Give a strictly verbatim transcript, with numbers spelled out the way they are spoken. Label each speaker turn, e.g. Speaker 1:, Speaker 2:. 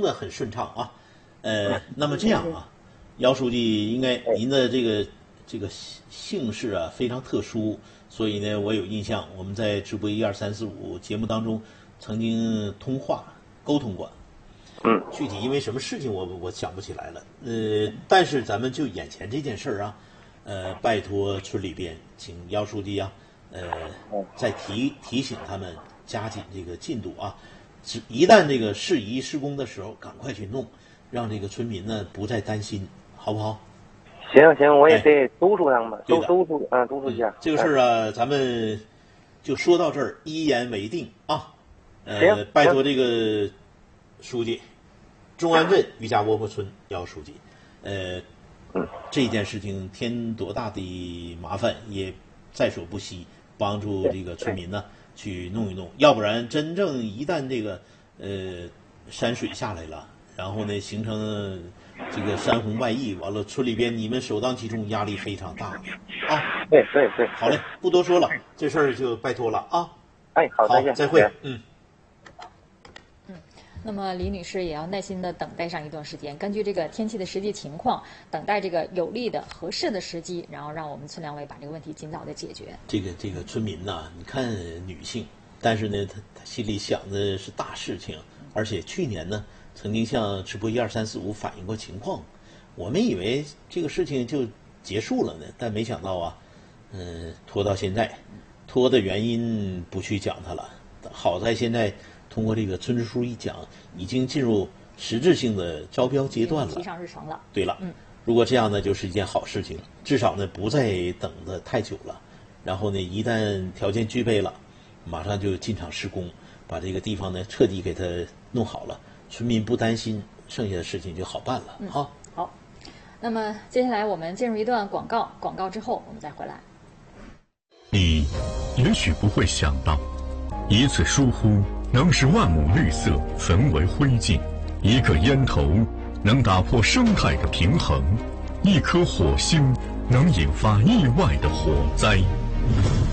Speaker 1: 的很顺畅啊。呃，那么这样啊，姚书记，应该您的这个这个姓氏啊非常特殊，所以呢，我有印象，我们在直播一二三四五节目当中曾经通话沟通过。
Speaker 2: 嗯，
Speaker 1: 具体因为什么事情我我想不起来了。呃，但是咱们就眼前这件事儿啊，呃，拜托村里边，请姚书记啊，呃，再提提醒他们加紧这个进度啊。只一旦这个事宜施工的时候，赶快去弄，让这个村民呢不再担心，好不好？
Speaker 2: 行行，我也得督促他们，督督促啊，督促一下。
Speaker 1: 这个事儿啊，咱们就说到这儿，一言为定啊。呃，拜托这个书记，中安镇于家窝坡村姚书记，呃，这件事情添多大的麻烦也在所不惜，帮助这个村民呢去弄一弄，要不然真正一旦这个呃山水下来了，然后呢形成这个山洪外溢，完了村里边你们首当其冲，压力非常大的啊。
Speaker 2: 对对对，
Speaker 1: 好嘞，不多说了，这事儿就拜托了啊。
Speaker 2: 哎，好，再见，
Speaker 1: 再会，嗯。
Speaker 3: 嗯，那么李女士也要耐心的等待上一段时间，根据这个天气的实际情况，等待这个有利的、合适的时机，然后让我们村两委把这个问题尽早的解决。
Speaker 1: 这个这个村民呐，你看女性，但是呢，她她心里想的是大事情，而且去年呢，曾经向直播一二三四五反映过情况，我们以为这个事情就结束了呢，但没想到啊，嗯、呃，拖到现在，拖的原因不去讲它了，好在现在。通过这个村支书一讲，已经进入实质性的招标阶段了，
Speaker 3: 提上日程了。
Speaker 1: 对了，
Speaker 3: 嗯，
Speaker 1: 如果这样呢，就是一件好事情，至少呢不再等得太久了。然后呢，一旦条件具备了，马上就进场施工，把这个地方呢彻底给它弄好了，村民不担心，剩下的事情就好办了。
Speaker 3: 嗯、
Speaker 1: 好，
Speaker 3: 好。那么接下来我们进入一段广告，广告之后我们再回来。
Speaker 4: 你也许不会想到，一次疏忽能使万亩绿色焚为灰烬，一个烟头能打破生态的平衡，一颗火星能引发意外的火灾。